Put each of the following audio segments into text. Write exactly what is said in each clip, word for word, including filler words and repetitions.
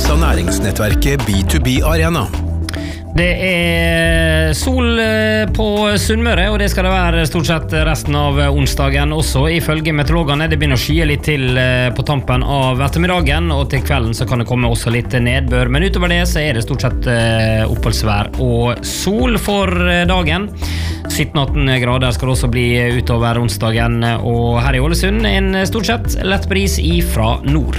av næringsnettverket B to B Arena. Det er sol på Sunnmøre, og det skal det være stort sett resten av onsdagen også, ifølge meteorologene. Det begynner å skye litt til på tampen av ettermiddagen, og til kvelden så kan det komme også litt nedbør. Men utover det så er det stort sett oppholdsvær og sol for dagen. sytten til atten grader skal det også bli utover onsdagen, og her i Ålesund en stort sett lett bris ifra nord.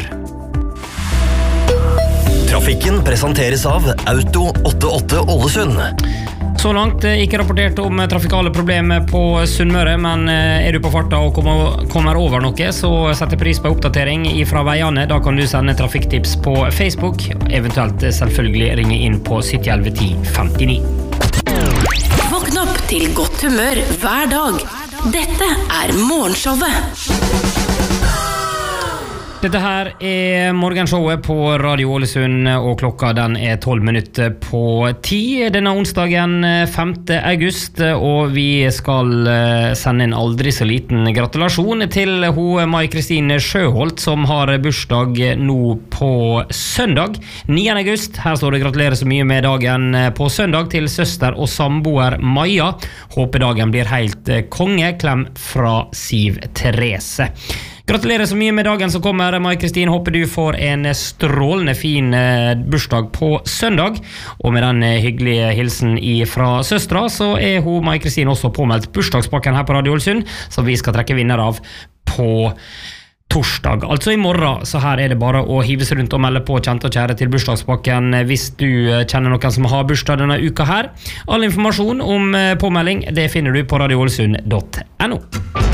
Trafikken presenteres av Auto åttiåtte Ålesund. Så langt ikke rapportert om trafikale problemer på Sunnmøre, men er du på farta og kommer over noe, så setter pris på oppdatering fra veiene. Da kan du sende trafikktips på Facebook, eventuelt selvfølgelig ringe inn på sytti elleve ti femtini. Våkn opp til godt humør hver dag. Dette er Morgenshowet. Dette her er morgenshowet på Radio Ålesund, og klokka den er tolv minutter på ti denne onsdagen femte august, og vi skal sende en aldri så liten gratulasjon til ho Mai-Kristine Sjøholt, som har bursdag nå på søndag niende august. Her står det gratulerer så mye med dagen på søndag til søster og samboer Maja. Håper dagen blir helt konge. Klem fra Siv Therese. Gratulerer så mye med dagen som kommer, Mai-Kristine. Håper du får en strålende fin bursdag på søndag. Og med den hyggelige hilsen fra søstra, så er hun Mai-Kristine også påmeldt bursdagspakken her på Radio Ålesund, som vi skal trekke vinner av på torsdag, altså i morgen. Så her er det bare å hive seg rundt og melde på kjente og kjære til bursdagspakken hvis du kjenner noen som har bursdag denne uka her. All informasjon om påmelding, det finner du på radio ålesund punktum no.